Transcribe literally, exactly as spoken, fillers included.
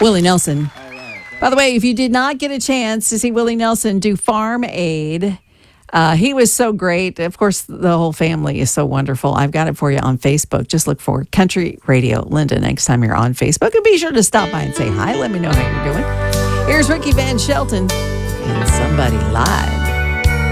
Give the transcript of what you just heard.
Willie Nelson. By the way, if you did not get a chance to see Willie Nelson do Farm Aid, uh, he was so great. Of course, the whole family is so wonderful. I've got it for you on Facebook. Just look for Country Radio Linda next time you're on Facebook. And be sure to stop by and say hi. Let me know how you're doing. Here's Ricky Van Shelton and Somebody Lied.